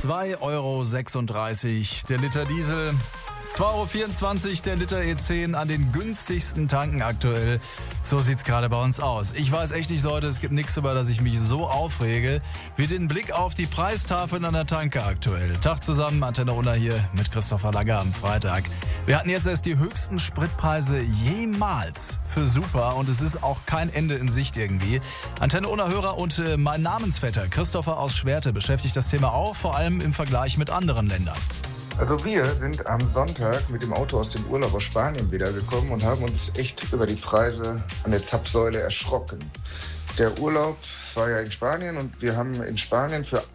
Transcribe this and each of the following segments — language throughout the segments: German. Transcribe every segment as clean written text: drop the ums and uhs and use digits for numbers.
2,36 € der Liter Diesel. 2,24 € der Liter E10 an den günstigsten Tanken aktuell. So sieht's gerade bei uns aus. Ich weiß echt nicht, Leute, es gibt nichts, über das ich mich so aufrege, wie den Blick auf die Preistafeln an der Tanke aktuell. Tag zusammen, Antenne Unna hier mit Christopher Langer am Freitag. Wir hatten jetzt erst die höchsten Spritpreise jemals für Super und es ist auch kein Ende in Sicht irgendwie. Antenne Unna-Hörer und mein Namensvetter Christopher aus Schwerte beschäftigt das Thema auch, vor allem im Vergleich mit anderen Ländern. Also wir sind am Sonntag mit dem Auto aus dem Urlaub aus Spanien wiedergekommen und haben uns echt über die Preise an der Zapfsäule erschrocken. Der Urlaub war ja in Spanien und wir haben in Spanien für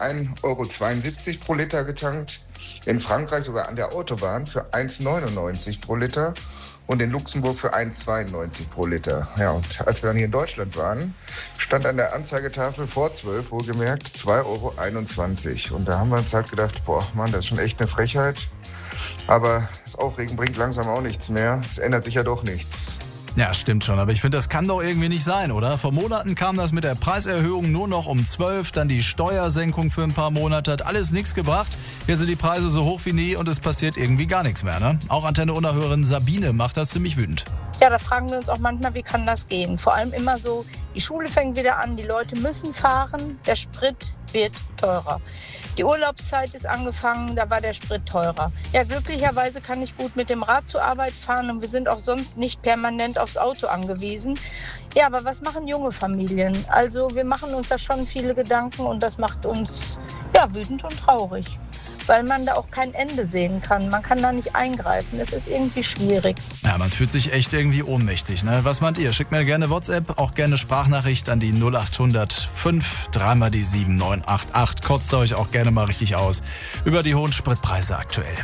1,72 € pro Liter getankt, in Frankreich sogar an der Autobahn für 1,99 € pro Liter und in Luxemburg für 1,92 € pro Liter. Ja, und als wir dann hier in Deutschland waren, stand an der Anzeigetafel vor 12, wohlgemerkt, 2,21 €. Und da haben wir uns halt gedacht, boah, Mann, das ist schon echt eine Frechheit. Aber das Aufregen bringt langsam auch nichts mehr. Es ändert sich ja doch nichts. Ja, stimmt schon, aber ich finde, das kann doch irgendwie nicht sein, oder? Vor Monaten kam das mit der Preiserhöhung nur noch um 12, dann die Steuersenkung für ein paar Monate, hat alles nichts gebracht. Hier sind die Preise so hoch wie nie und es passiert irgendwie gar nichts mehr, ne? Auch Antenne Unna-Hörerin Sabine macht das ziemlich wütend. Ja, da fragen wir uns auch manchmal, wie kann das gehen? Vor allem immer so, die Schule fängt wieder an, die Leute müssen fahren, der Sprit wird teurer. Die Urlaubszeit ist angefangen, da war der Sprit teurer. Ja, glücklicherweise kann ich gut mit dem Rad zur Arbeit fahren und wir sind auch sonst nicht permanent aufs Auto angewiesen. Ja, aber was machen junge Familien? Also wir machen uns da schon viele Gedanken und das macht uns wütend und traurig, weil man da auch kein Ende sehen kann. Man kann da nicht eingreifen. Es ist irgendwie schwierig. Ja, man fühlt sich echt irgendwie ohnmächtig, ne? Was meint ihr? Schickt mir gerne WhatsApp, auch gerne Sprachnachricht an die 0800 5 3 mal die 7 988. Kotzt euch auch gerne mal richtig aus über die hohen Spritpreise aktuell.